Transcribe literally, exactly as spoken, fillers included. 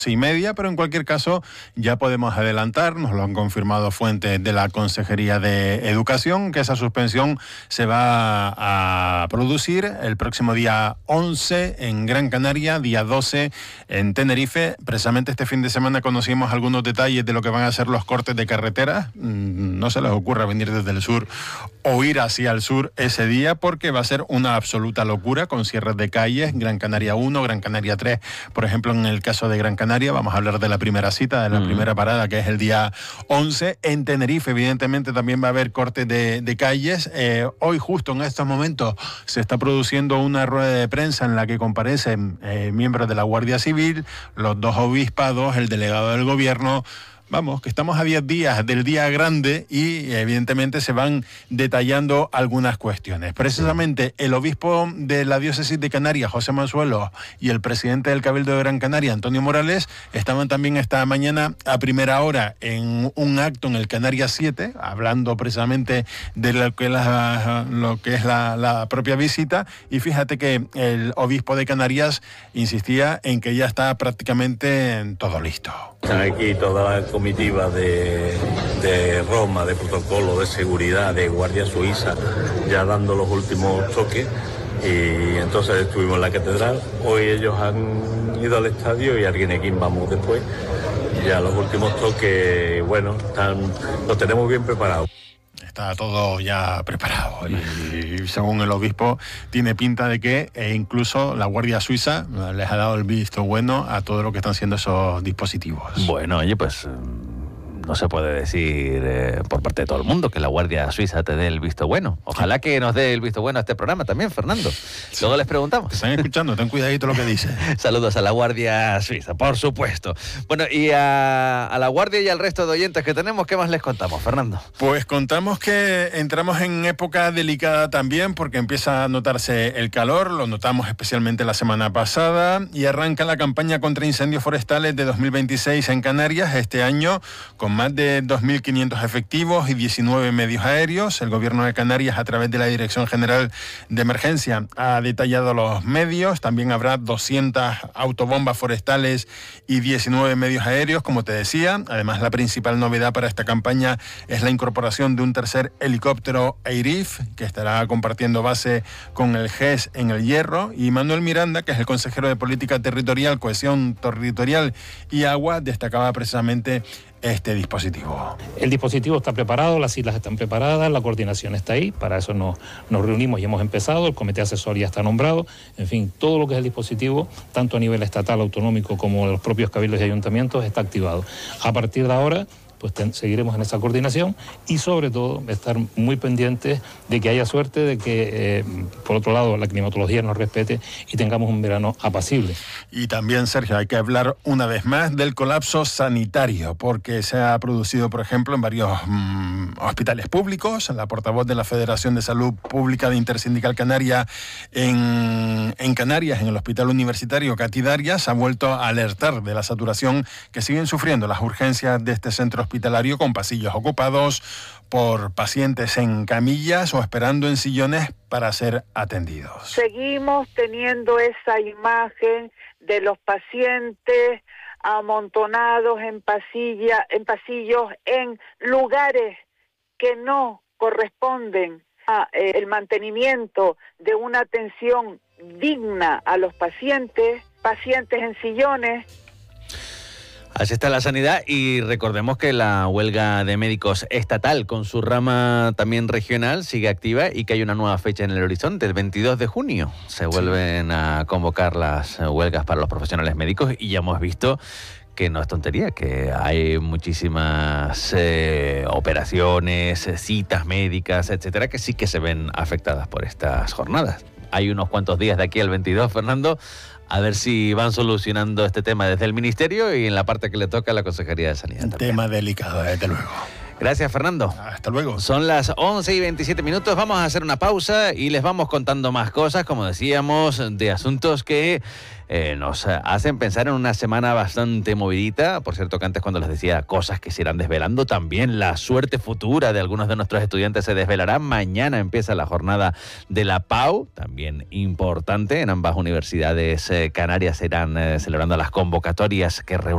y media, pero en cualquier caso ya podemos adelantar, nos lo han confirmado fuentes de la Consejería de Educación, que esa suspensión se va a producir el próximo día once en Gran Canaria, día doce en Tenerife. Precisamente este fin de semana conocimos algunos detalles de lo que van a ser los cortes de carreteras. No se les ocurra venir desde el sur o ir hacia el sur ese día, porque va a ser una absoluta locura con cierres de calles. Gran Canaria uno, Gran Canaria tres, por ejemplo, en el caso de Gran Canaria. Vamos a hablar de la primera cita, de la mm. primera parada, que es el día once. En Tenerife, evidentemente, también va a haber cortes de, de calles. Eh, hoy, justo en estos momentos, se está produciendo una rueda de prensa en la que comparecen eh, miembros de la Guardia Civil, los dos obispados, el delegado del gobierno. Vamos, que estamos a diez días del día grande y evidentemente se van detallando algunas cuestiones. Precisamente el obispo de la diócesis de Canarias, José Mansuelo, y el presidente del Cabildo de Gran Canaria, Antonio Morales, estaban también esta mañana a primera hora en un acto en el Canarias siete, hablando precisamente de lo que, la, lo que es la, la propia visita. Y fíjate que el obispo de Canarias insistía en que ya está prácticamente todo listo. Están aquí toda la comitiva de, de Roma, de protocolo, de seguridad, de Guardia Suiza, ya dando los últimos toques. Y entonces estuvimos en la catedral. Hoy ellos han ido al estadio y Arguineguín vamos después. Y ya los últimos toques, bueno, están, lo tenemos bien preparado. Está todo ya preparado y, según el obispo, tiene pinta de que eh, incluso la Guardia Suiza les ha dado el visto bueno a todo lo que están siendo esos dispositivos. Bueno, oye, pues no se puede decir eh, por parte de todo el mundo que la Guardia Suiza te dé el visto bueno. Ojalá que nos dé el visto bueno a este programa también, Fernando. Sí. Luego les preguntamos. Te están escuchando, ten cuidadito lo que dice. Saludos a la Guardia Suiza, por supuesto. Bueno, y a, a la Guardia y al resto de oyentes que tenemos, ¿qué más les contamos, Fernando? Pues contamos que entramos en época delicada también, porque empieza a notarse el calor, lo notamos especialmente la semana pasada, y arranca la campaña contra incendios forestales de dos mil veintiséis en Canarias, este año con más de dos mil quinientos efectivos y diecinueve medios aéreos. El gobierno de Canarias, a través de la Dirección General de Emergencia, ha detallado los medios. También habrá doscientas autobombas forestales y diecinueve medios aéreos, como te decía. Además, la principal novedad para esta campaña es la incorporación de un tercer helicóptero AIRIF, que estará compartiendo base con el G E S en El Hierro. Y Manuel Miranda, que es el consejero de Política Territorial, Cohesión Territorial y Agua, destacaba precisamente este dispositivo. El dispositivo está preparado, las islas están preparadas, la coordinación está ahí, para eso nos, nos reunimos y hemos empezado, el comité asesor ya está nombrado, en fin, todo lo que es el dispositivo, tanto a nivel estatal, autonómico, como los propios cabildos y ayuntamientos, está activado. A partir de ahora, pues ten, seguiremos en esa coordinación y sobre todo estar muy pendientes de que haya suerte, de que eh, por otro lado la climatología nos respete y tengamos un verano apacible. Y también, Sergio, hay que hablar una vez más del colapso sanitario, porque se ha producido, por ejemplo, en varios mmm, hospitales públicos. La portavoz de la Federación de Salud Pública de Intersindical Canaria en, en Canarias, en el Hospital Universitario Cati Darias, ha vuelto a alertar de la saturación que siguen sufriendo las urgencias de este centro hospitalario, con pasillos ocupados por pacientes en camillas o esperando en sillones para ser atendidos. Seguimos teniendo esa imagen de los pacientes amontonados en pasilla, en pasillos, en lugares que no corresponden a eh, el mantenimiento de una atención digna a los pacientes, pacientes en sillones. Así está la sanidad, y recordemos que la huelga de médicos estatal con su rama también regional sigue activa y que hay una nueva fecha en el horizonte, el veintidós de junio. Se vuelven sí. a convocar las huelgas para los profesionales médicos y ya hemos visto que no es tontería, que hay muchísimas eh, operaciones, citas médicas, etcétera, que sí que se ven afectadas por estas jornadas. Hay unos cuantos días de aquí al veintidós, Fernando, a ver si van solucionando este tema desde el Ministerio y en la parte que le toca a la Consejería de Sanidad. Un tema delicado, desde luego. Gracias, Fernando. Hasta luego. Son las once y veintisiete minutos. Vamos a hacer una pausa y les vamos contando más cosas, como decíamos, de asuntos que eh, nos hacen pensar en una semana bastante movidita. Por cierto, que antes, cuando les decía cosas que se irán desvelando, también la suerte futura de algunos de nuestros estudiantes se desvelará. Mañana empieza la jornada de la P A U, también importante. En ambas universidades eh, canarias se irán eh, celebrando las convocatorias que reúnen